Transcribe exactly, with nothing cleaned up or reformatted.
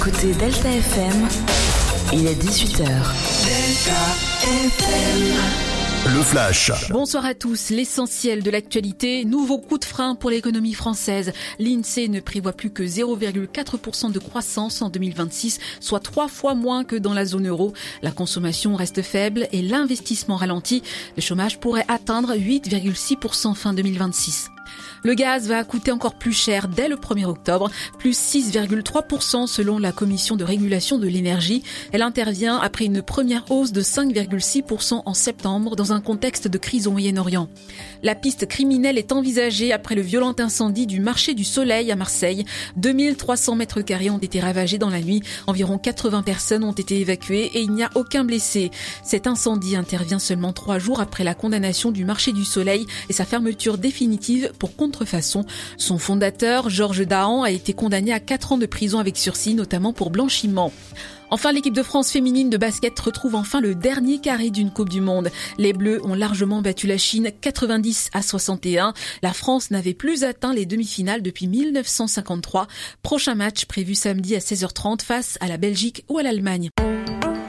Côté Delta F M, il est dix-huit heures. Delta F M. Le Flash. Bonsoir à tous. L'essentiel de l'actualité. Nouveau coup de frein pour l'économie française. L'INSEE ne prévoit plus que zéro virgule quatre pour cent de croissance en deux mille vingt-six, soit trois fois moins que dans la zone euro. La consommation reste faible et l'investissement ralentit. Le chômage pourrait atteindre huit virgule six pour cent fin deux mille vingt-six. Le gaz va coûter encore plus cher dès le premier octobre, plus six virgule trois pour cent selon la Commission de régulation de l'énergie. Elle intervient après une première hausse de cinq virgule six pour cent en septembre dans un contexte de crise au Moyen-Orient. La piste criminelle est envisagée après le violent incendie du marché du Soleil à Marseille. deux mille trois cents mètres carrés ont été ravagés dans la nuit. Environ quatre-vingts personnes ont été évacuées et il n'y a aucun blessé. Cet incendie intervient seulement trois jours après la condamnation du marché du Soleil et sa fermeture définitive pour contrefaçon. Son fondateur, Georges Dahan, a été condamné à quatre ans de prison avec sursis, notamment pour blanchiment. Enfin, l'équipe de France féminine de basket retrouve enfin le dernier carré d'une Coupe du Monde. Les Bleus ont largement battu la Chine quatre-vingt-dix à soixante et un. La France n'avait plus atteint les demi-finales depuis mille neuf cent cinquante-trois. Prochain match prévu samedi à seize heures trente face à la Belgique ou à l'Allemagne.